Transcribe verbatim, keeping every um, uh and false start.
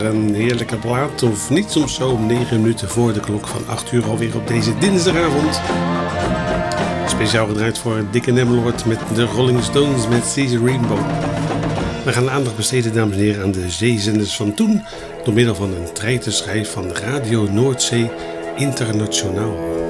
weer een heerlijke plaat, of niet soms zo om negen minuten voor de klok van acht uur alweer op deze dinsdagavond. Speciaal gedraaid voor Dikke Nemlord met de Rolling Stones met Caesar Rainbow. We gaan aandacht besteden, dames en heren, aan de zeezenders van toen door middel van een treitenschijf van Radio Noordzee Internationaal.